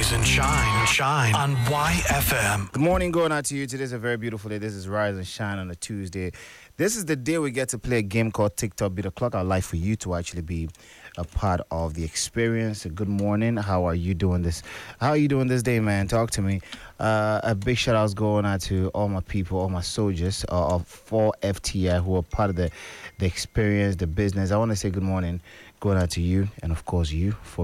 Rise and shine on YFM. Good morning, going out to you. Today's a very beautiful day. This is Rise and Shine on a Tuesday. This is the day we get to play a game called TikTok Beat the Clock. I'd like for you to actually be a part of the experience. Good morning. How are you doing this? How are you doing this day, man? Talk to me. A big shout out going out to all my people, all my soldiers of 4FTI who are part of the experience, the business. I want to say good morning going out to you and, of course, you for